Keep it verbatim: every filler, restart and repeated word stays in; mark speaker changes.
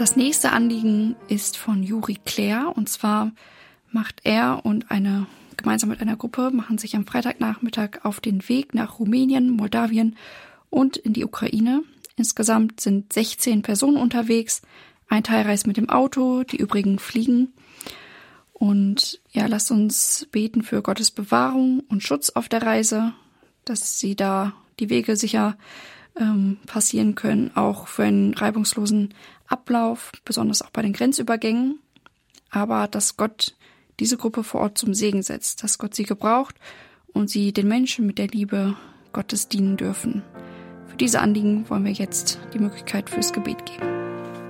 Speaker 1: Das nächste Anliegen ist von Juri Claire, und zwar macht er und eine gemeinsam mit einer Gruppe machen sich am Freitagnachmittag auf den Weg nach Rumänien, Moldawien und in die Ukraine. Insgesamt sind sechzehn Personen unterwegs. Ein Teil reist mit dem Auto, die übrigen fliegen. Und ja, lasst uns beten für Gottes Bewahrung und Schutz auf der Reise, dass sie da die Wege sicher ähm, passieren können, auch für einen reibungslosen Ablauf, besonders auch bei den Grenzübergängen. Aber dass Gott diese Gruppe vor Ort zum Segen setzt, dass Gott sie gebraucht und sie den Menschen mit der Liebe Gottes dienen dürfen. Für diese Anliegen wollen wir jetzt die Möglichkeit fürs Gebet geben.